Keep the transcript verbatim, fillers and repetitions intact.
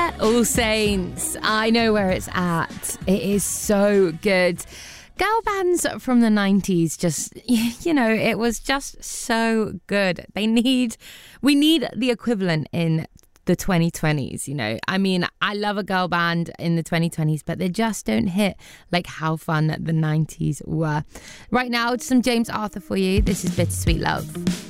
Yeah, All Saints. I know where it's at. It is so good. Girl bands from the nineties, just, you know, it was just so good. They need, we need the equivalent in the twenty twenties, you know. I mean, I love a girl band in the twenty twenties, but they just don't hit like how fun the nineties were. Right now, some James Arthur for you. This is Bittersweet Love.